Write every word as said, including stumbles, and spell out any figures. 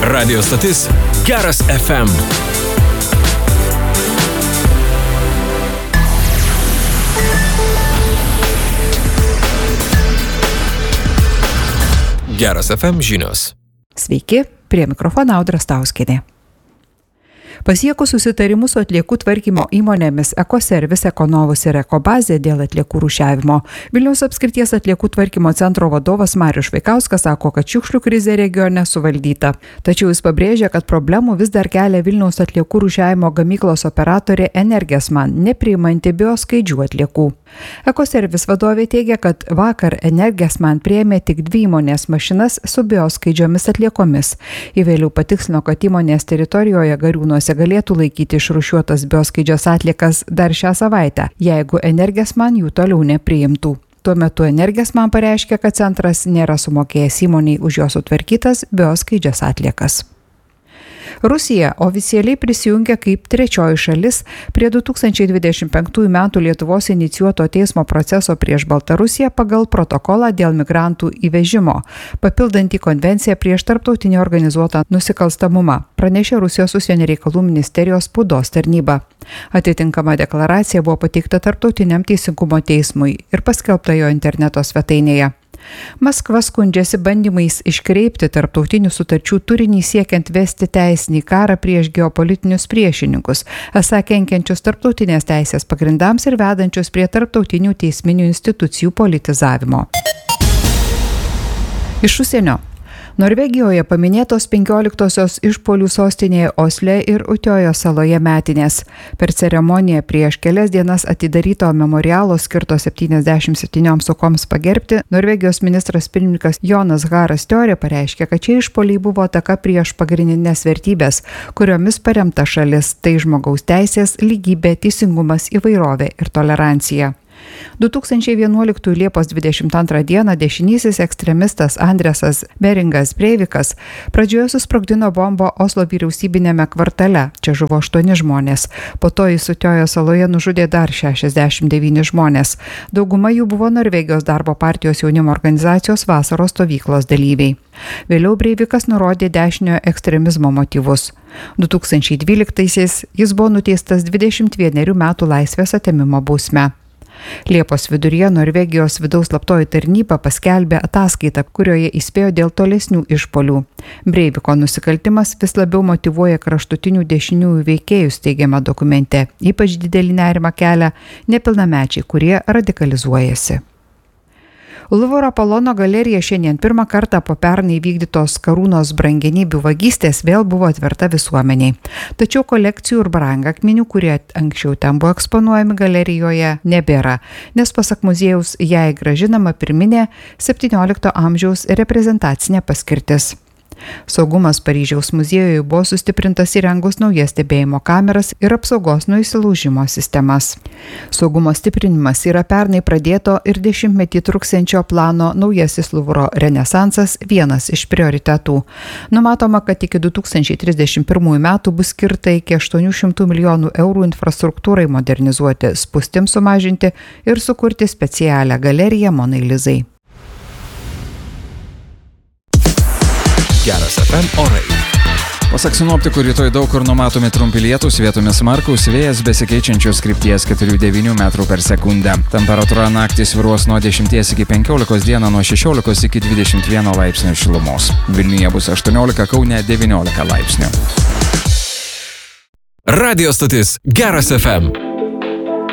Radio stotis Geras F M. Geras F M žinios. Sveiki, prie mikrofono Audra Stauskienė. Pasiekus susitarimus su atliekų tvarkymo įmonėmis Ekoservis, Ekonovus ir Ekobazė dėl atliekų rūšiavimo, Vilniaus apskrities atliekų tvarkymo centro vadovas Marius Švaikauskas sako, kad šiukšlių krizė regione suvaldyta. Tačiau jis pabrėžia, kad problemų vis dar kelia Vilniaus atliekų rūšiavimo gamyklos operatorė Energesman, nepriimanti bioskaidžių atliekų. Ekoservis vadovė teigia, kad vakar Energesman priėmė tik dvi įmonės mašinas su bioskaidžiomis atliekomis. Ji vėliau patikslino, kad įmonės teritorijoje Gariūnuose galėtų laikyti išrūšiuotas bioskaidžios atliekas dar šią savaitę, jeigu Energesman jų toliau nepriimtų. Tuo metu Energesman pareiškė, kad centras nėra sumokėjęs įmoniai už jos sutvarkytas bioskaidžias atliekas. Rusija oficialiai prisijungė kaip trečioji šalis prie du tūkstančiai dvidešimt penktųjų metų Lietuvos inicijuoto teismo proceso prieš Baltarusiją pagal protokolą dėl migrantų įvežimo, papildantį konvenciją prieš tarptautinį organizuotą nusikalstamumą, pranešė Rusijos užsienio reikalų ministerijos spaudos tarnyba. Atitinkama deklaracija buvo pateikta Tarptautiniam teisingumo teismui ir paskelbta jo interneto svetainėje. Maskva skundžiasi bandymais iškreipti tarptautinių sutarčių turinį siekiant vesti teisinį karą prieš geopolitinius priešininkus, esą kenkiančius tarptautinės teisės pagrindams ir vedančius prie tarptautinių teisminių institucijų politizavimo. Iš užsienio. Norvegijoje paminėtos penkioliktosios išpuolių sostinėje Osle ir Utiojo saloje metinės. Per ceremoniją prieš kelias dienas atidaryto memorialo skirto septyniasdešimt septynioms aukoms pagerbti, Norvegijos ministras pirmininkas Jonas Garas Støre pareiškė, kad šie išpuoliai buvo ataka prieš pagrindinės vertybės, kuriomis paremta šalis, tai žmogaus teisės, lygybė, teisingumas, įvairovė ir tolerancija. du tūkstančiai vienuoliktųjų Liepos dvidešimt antrą dieną dešinysis ekstremistas Andresas Beringas Breivikas pradžioje susprogdino bombą Oslo vyriausybinėme kvartale. Čia žuvo aštuoni žmonės. Po to jis Utiojo saloje nužudė dar šešiasdešimt devyni žmonės. Dauguma jų buvo Norvegijos darbo partijos jaunimo organizacijos vasaros stovyklos dalyviai. Vėliau Breivikas nurodė dešiniojo ekstremizmo motyvus. du tūkstančiai dvyliktaisiais jis buvo nuteistas dvidešimt vienerių metų laisvės atėmimo bausme. Liepos viduryje Norvegijos vidaus slaptoji tarnyba paskelbė ataskaitą, kurioje įspėjo dėl tolesnių išpuolių. Breiviko nusikaltimas vis labiau motyvuoja kraštutinių dešiniųjų veikėjus, teigiama dokumente. Ypač didelį nerimą kelia nepilnamečiai, kurie radikalizuojasi. Luvro Apolono galerija šiandien pirmą kartą po pernai vykdytos karūnos brangenybių vagystės vėl buvo atverta visuomeniai. Tačiau kolekcijų ir brangakmenių, kurie anksčiau ten buvo eksponuojami galerijoje, nebėra, nes pasak muziejaus jai grąžinama pirminė septyniolikto amžiaus reprezentacinė paskirtis. Saugumas Paryžiaus muziejuje buvo sustiprintas įrengus naujas stebėjimo kameras ir apsaugos nuo įsilaužimo sistemas. Saugumo stiprinimas yra pernai pradėto ir dešimtmetį truksiančio plano Naujasis Luvro renesansas vienas iš prioritetų. Numatoma, kad iki du tūkstančiai trisdešimt pirmųjų metų bus skirta iki aštuonių šimtų milijonų eurų infrastruktūrai modernizuoti, spūstims sumažinti ir sukurti specialią galeriją Monai Lizai. Geras F M orai. Pasak sinoptikų, rytoj daug kur numatomi trumpi lietūs, vietomis smarkūs, vėjas besikeičiančios krypties keturi devyni metrų per sekundę. Temperatūra naktį svyruos nuo dešimties iki penkiolikos, dieną nuo šešiolikos iki dvidešimt vieno laipsnio šilumos. Vilniuje bus aštuoniolika, Kaune devyniolika laipsnių. Radio stotis Geras F M.